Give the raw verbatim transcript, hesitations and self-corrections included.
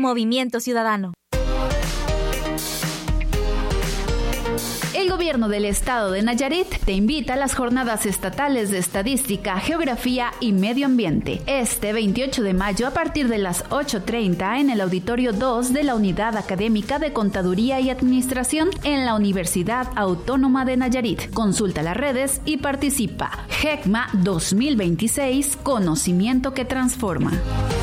Movimiento Ciudadano. El gobierno del estado de Nayarit te invita a las jornadas estatales de estadística, geografía y medio ambiente. Este veintiocho de mayo a partir de las ocho treinta en el auditorio dos de la Unidad Académica de Contaduría y Administración en la Universidad Autónoma de Nayarit. Consulta las redes y participa. GECMA dos mil veintiséis, conocimiento que transforma.